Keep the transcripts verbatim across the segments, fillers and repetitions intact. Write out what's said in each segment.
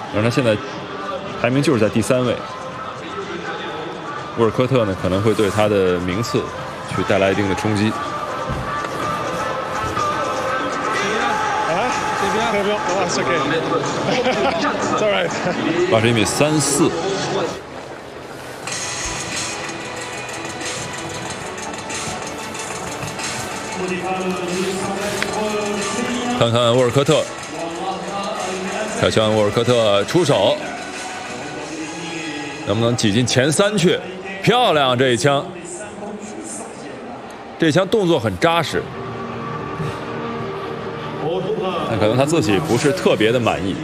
而他现在排名就是在第三位。沃尔科特呢，可能会对他的名次去带来一定的冲击。八十一米三四。看看沃尔科特，凯旋沃尔科特出手，能不能挤进前三去？漂亮，这一枪，这一枪动作很扎实，但可能他自己不是特别的满意。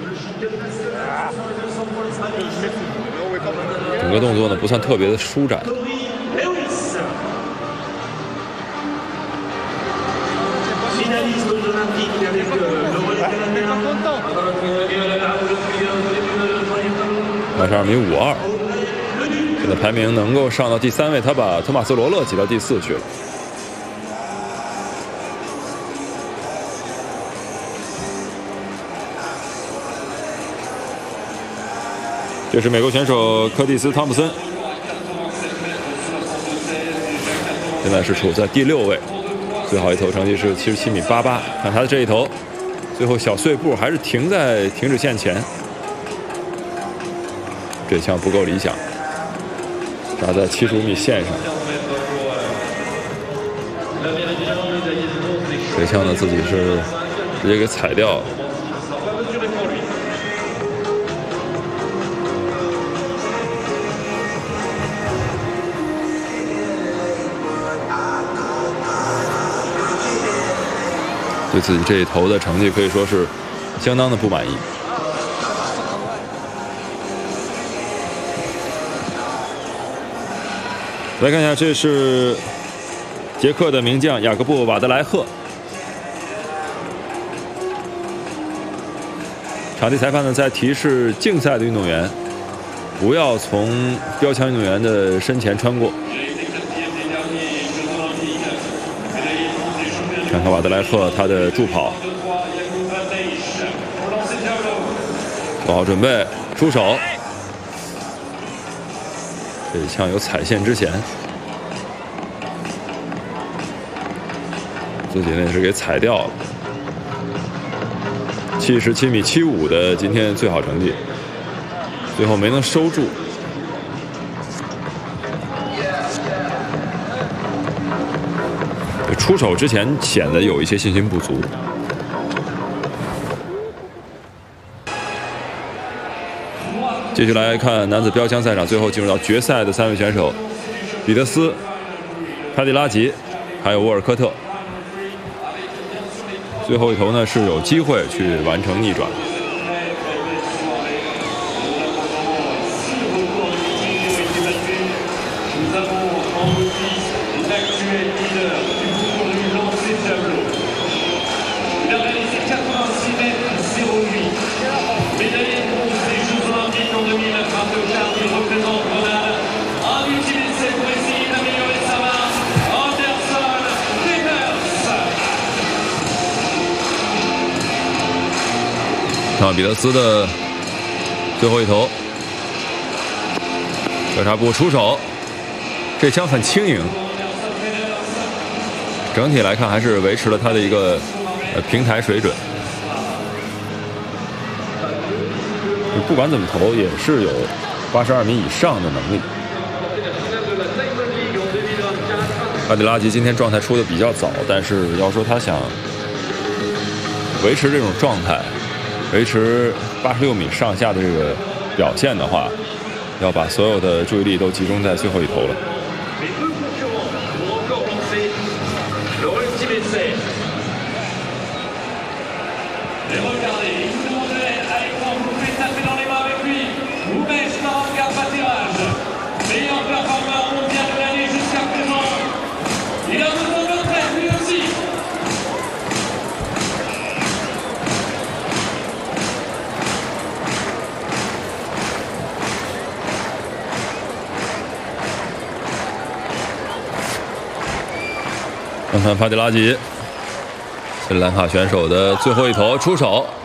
整个动作呢不算特别的舒展。二十二米五二，现在排名能够上到第三位，他把托马斯罗勒挤到第四去了。这是美国选手柯蒂斯·汤普森，现在是处在第六位，最好一投成绩是七十七米八八。看他的这一投，最后小碎步还是停在停止线前，这枪不够理想，打在七十五米线上。这枪呢自己是直接给踩掉了。对自己这一投的成绩可以说是相当的不满意。来看一下，这是捷克的名将雅各布·瓦德莱赫。场地裁判呢在提示竞赛的运动员不要从标枪运动员的身前穿过。看看瓦德莱赫他的助跑，做好准备，出手。这一枪有踩线之嫌，自己那是给踩掉了。七十七米七五的今天最好成绩，最后没能收住。出手之前显得有一些信心不足。继续来看男子标枪赛场，最后进入到决赛的三位选手：彼得斯、帕蒂拉吉，还有沃尔科特。最后一投呢是有机会去完成逆转。看彼得斯的最后一投，交叉步出手，这枪很轻盈。整体来看还是维持了他的一个呃平台水准。不管怎么投，也是有八十二米以上的能力。阿迪拉吉今天状态出的比较早，但是要说他想维持这种状态，维持八十六米上下的这个表现的话，要把所有的注意力都集中在最后一投了。看看帕蒂拉吉，斯里兰卡选手的最后一投出手，